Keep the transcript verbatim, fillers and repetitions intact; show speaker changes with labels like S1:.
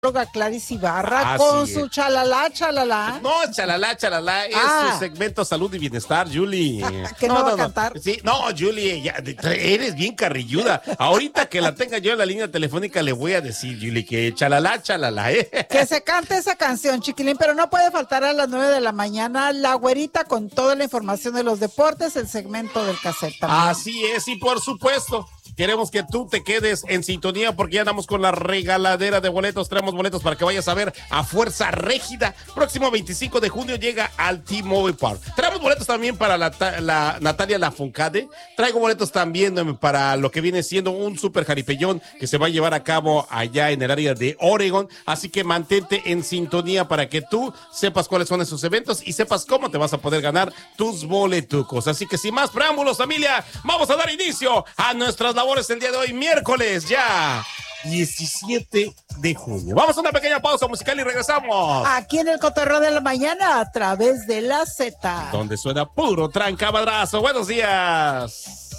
S1: Clarice Ibarra
S2: Así
S1: con
S2: es.
S1: su chalala, chalala.
S2: No, chalala, chalala, es
S1: Ah.
S2: su segmento Salud y Bienestar, Julie.
S1: ¿Que no va a cantar?
S2: Sí, no, Julie, ya, eres bien carrilluda. Ahorita que la tenga yo en la línea telefónica le voy a decir, Julie, que chalala, chalala, ¿eh?
S1: Que se cante esa canción, chiquilín, pero no puede faltar a las nueve de la mañana la güerita con toda la información de los deportes, el segmento del cassette también.
S2: Así es, y por supuesto, queremos que tú te quedes en sintonía porque ya andamos con la regaladera de boletos. Traemos boletos para que vayas a ver a Fuerza Régida. Próximo veinticinco de junio llega al T-Mobile Park. Traemos boletos también para la, la Natalia Lafoncade. Traigo boletos también para lo que viene siendo un super jaripellón que se va a llevar a cabo allá en el área de Oregon. Así que mantente en sintonía para que tú sepas cuáles son esos eventos y sepas cómo te vas a poder ganar tus boletucos. Así que sin más preámbulos, familia, vamos a dar inicio a nuestras labores el día de hoy, miércoles ya diecisiete de junio. Vamos a una pequeña pausa musical y regresamos.
S1: Aquí en el Cotorreo de la Mañana a través de la Z.
S2: Donde suena puro trancabadrazo. Buenos días.